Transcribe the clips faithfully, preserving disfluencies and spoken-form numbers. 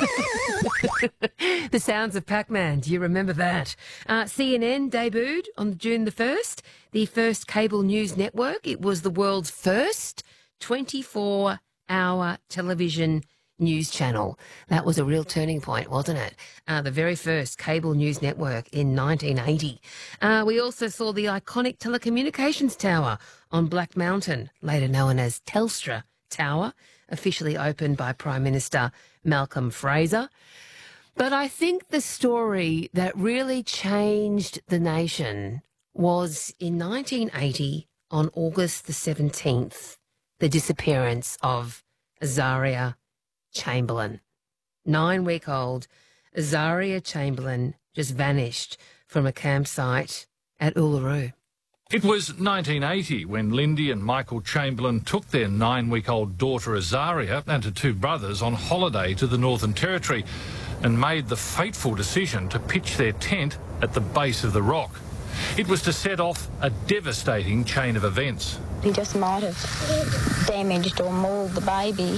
The sounds of Pac-Man, do you remember that? Uh, C N N debuted on June the first, the first cable news network. It was the world's first twenty-four hour television news channel. That was a real turning point, wasn't it? Uh, the very first cable news network in nineteen eighty. Uh, we also saw the iconic telecommunications tower on Black Mountain, later known as Telstra Tower, officially opened by Prime Minister Malcolm Fraser. But I think the story that really changed the nation was in nineteen eighty, on August the seventeenth, the disappearance of Azaria Chamberlain. Nine-week-old Azaria Chamberlain just vanished from a campsite at Uluru. It was nineteen eighty when Lindy and Michael Chamberlain took their nine-week-old daughter Azaria and her two brothers on holiday to the Northern Territory and made the fateful decision to pitch their tent at the base of the rock. It was to set off a devastating chain of events. He just might have damaged or mauled the baby,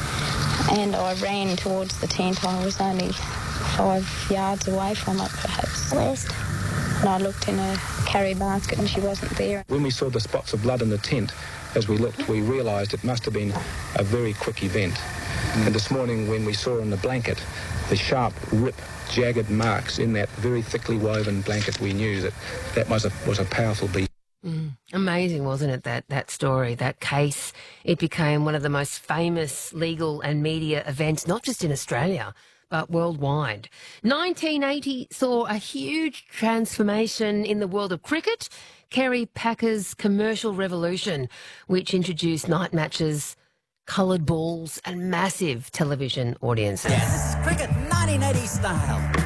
and I ran towards the tent. I was only five yards away from it, perhaps. West. And I looked in a carry basket and she wasn't there. When we saw the spots of blood in the tent, as we looked, we realised it must have been a very quick event. Mm. And this morning when we saw in the blanket the sharp, rip, jagged marks in that very thickly woven blanket, we knew that that was a, was a powerful beat. Mm. Amazing, wasn't it, that, that story, that case? It became one of the most famous legal and media events, not just in Australia, but worldwide. nineteen eighty saw a huge transformation in the world of cricket. Kerry Packer's commercial revolution, which introduced night matches, coloured balls and massive television audiences. Yeah, this is cricket nineteen eighty style.